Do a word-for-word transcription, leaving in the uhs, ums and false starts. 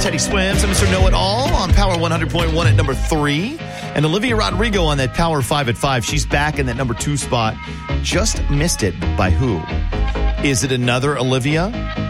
Teddy Swims and Mister Know-It-All on Power one hundred point one at number three. And Olivia Rodrigo on that Power five at five. She's back in that number two spot. Just missed it by who? Is it another Olivia?